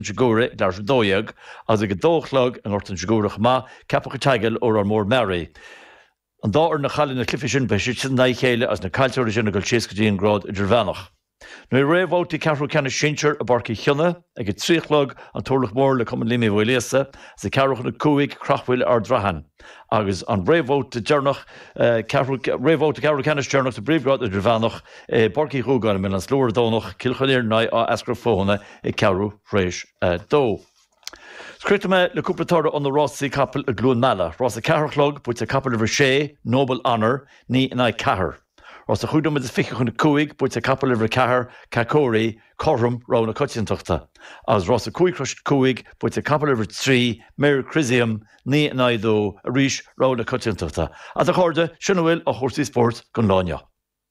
Jagore dar dóag as ag dóchlog an ortan Jagorach ma capach teigil ó an mór Mary. An dá na chalinn na clifi sin be sin na chéile as na cultúir sin goil 6 grád idir bhenach. Nu réhótí ceú cena sinir a barci chionna ag go tríchlog an tólach mór le cum limi bhléasa sa ceach na cuaig crachfuil ar drahan. Agus an réhót dearnach réhót ceú cena dearnach sa bríomhrád idir bhenach barci rúgáin min an slóir dónach cilchanéir na á escrafóna i ceú rééis dó. Scriptame le cúplatóra an na Rossaí capel a glún mela. Ross a cearchlog buit a capel over sé, Noble Honor, ní na cahar. Ross a chuúdum is fiche chun na cuaig buit a capel over cahar, cacóri, corrum rá na coitiantachta. As Ross a cuaig buit a capel over trí, Mer Crisium, ní na dó a ríis rá na coitiantachta. As a chorde, sinna bhfuil a chórsaí sport gon láine.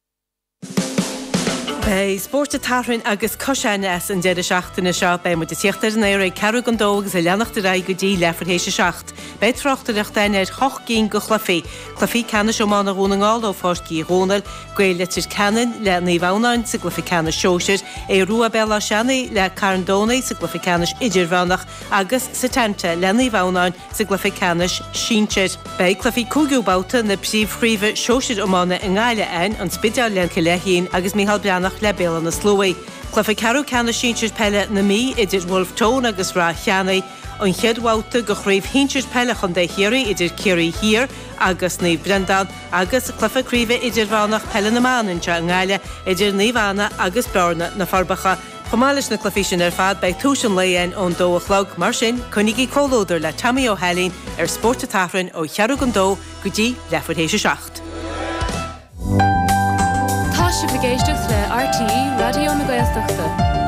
Bei sport tarrin agus cosine as an deidir seachtainna seo bei mu tíochttar an éir ceú an dógus a leannachta ra go dtí lefarhééis seach. Bei trochttareachtain ar choch cín go chlufií. Chlufií cena seomána rúnaáil ó fácí rónal, goil litir canan le ní bhhaáin sa glufi cena seoir, é ruúa bella seanna le carandónaí sa glufi canis idirhánach agus sa tente le ní bhhaáin sa glufi canis síir. Bei chlufií cúgiúbáta na príomhríomh seoir ómána in gáile ein an spideal len lehéín agus míhall breannach le bélan na slóí. Chlufa ceú cena síir pelle na mí idir Wolf Tone agus rá cheannaí, an cheadháta go chraibh hinir pelle chun de chéirí idir céirí hir agus ní brendan agus clufaríomh idirhánach pelle na máninte an gáile idir níomhhana agus brna na farbacha. Chomális na clufií sin ar fad bei túsin léon ón dóachlog mar sin chunigí cólóidir le Tammy O'Helín ar sport tafrin ó chearú an dó go dtí lefarhééis seach. Tá si bhgéisteach le RTE Radio na Gaeltachta.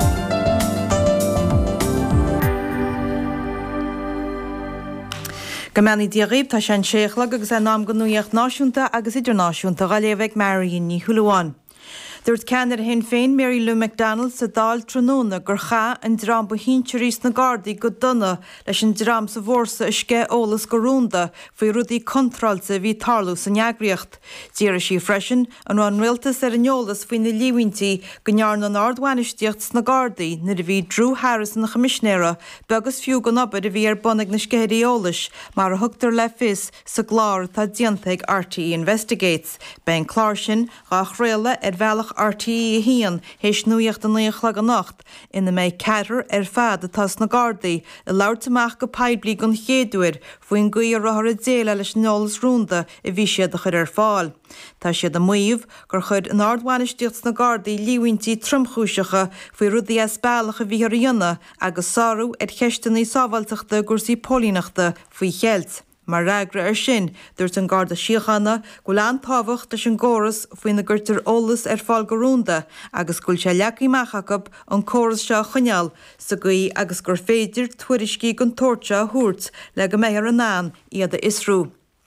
Gomeni diaghib tá sé séachlag agus an nám go nuíocht náisiúnta agus idirnáisiúnta galéomh Marion ní Thuúlaáin. Dúirt ceannar hen féin Mary Lou McDonald sa dáil tróna gur cha an drám ba hínteirís na Gardaí go donna leis an drám sa bhórsa is cé ólas go rúnda faoi rudaí contralta bhí tarlú san neagraíocht. Díra sí freisin an réaltas ar an eolas faoin na líhaintí go nearna an ardhhainisteocht na Gardaí na a bhí Drew Harris na chomisnéire begus fiú go nabad a bhí ar bonnig na scéirí ólas mar a thugtar le fis sa glár tá diantaigh RTE Investigates. Ben chlár sin gach réile ar bhealach RTE hían hééis nuíocht an nuochla an nacht ina méid ceatar ar fad atás na Gardaí i leirtamach go peblií gon chéadúir faoin gaí rathir a déile leis nólas rúnda i bhí siad a chur ar fáil. Tá siad a muomh gur chud an ardhhainisteocht na Gardaí líhaintí trumchúiseacha faoi rudaí spéalacha bhí ar dionne agus sáú ar cheisteannaí sábhailteachta gursaí pólínachta faoi cheilt. Mar ragra ar sin, dúirt an Garda síochanna go lean tábhacht leis an gcóras faoin na gurtar ólas ar fáil go rúnda agus gúil sé leacaí machachab an córas seo chuneal sa gaí agus gur féidir tuairiscí gon tóirte a thuairt le go méthar an náin iad a isrú.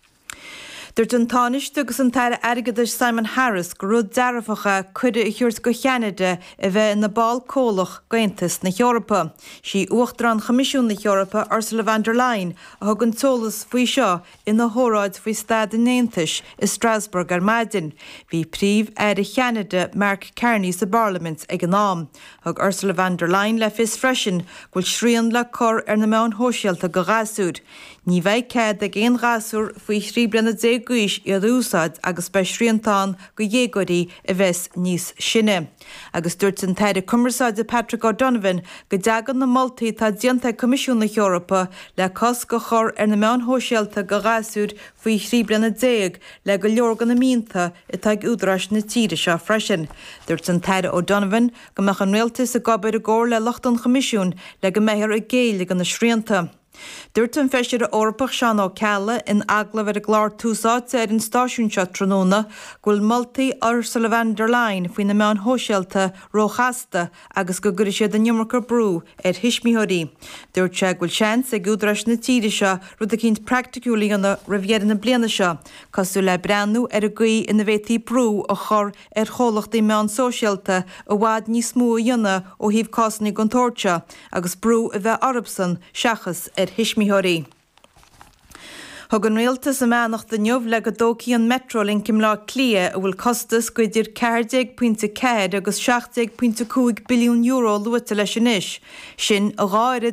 Dúirt an táiste agus an taire airgadidir Simon Harris go rud dearafacha chuide i thuairt go cheanada a bheith na ball cólach gaontas na Eorpa. Sí uachtar an Choimisiún na Eorpa Ursula von der Leyen a thug an tólas faoi seo ina hóráid faoi Stad Néantais i Strasbourg ar maidin. Bhí príomh air a cheanada Mark Carney sa Parliament ag an nám. Thug Ursula von der Leyen le fis freisin bhfuil sríonn le cor ar na meán hóisialta go ghasúd. Ní bheith céad ag éon ghasúr faoi thríblena guis iad úsáid agus bei sríontán go dhégóirí a bheits níos sinne. Agus dúirt an taide cumrasáide Patrick O'Donovan go deagan na moltaí tá dianta Comisiún na Eorpa le cos go chor ar na meán hóisialta go ghasúd faoi thríblena déag le go leorgan na mínta i taig údras na tíre seo freisin. Dúirt an taide O'Donovan go meach an réaltas a gabir a ggóir le locht an Comisiún le go méthar a géala gan na sríonta. Dúirt an feisiir a orpach seán ó cealla in aglah ar a glár túsáid ar an stáisiún seo tróna ghfuil moltaí Ursula von der Leyen faoin na meán hóisialta róchasta agus go gurí siad an nimmarcha brú ar hismíthirí. Dúirt sé ghfuil seans ag údras na tíre seo rud a cinnt practicúlaí an na riviera na bliana seo, cosú le breanú ar a gaí ina bhétaí brú a chur ar chólachtaí meán sóisialta a bhád níos mó dionna ó híomh cásanna gon tóirte agus brú a bheith arabsan seachas ar hismíthirí. Thug an réalta sa meannach den neomh le go dócií an metrolín cim lá clia a bhfuil costas go dtír 14.4 agus 16.5 billiún euro luata leis sin isis. Sin a gáire